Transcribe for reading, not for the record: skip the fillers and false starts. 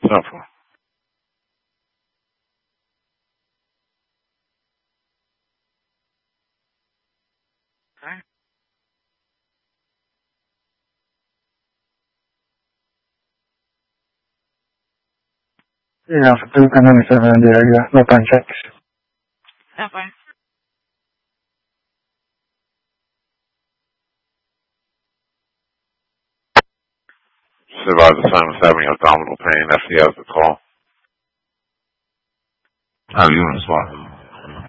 Simple. Okay. Yeah, for 297 in the area, no time checks. Okay. Supervisor Simon's having abdominal pain. That's the other call. Oh, you want to swap him?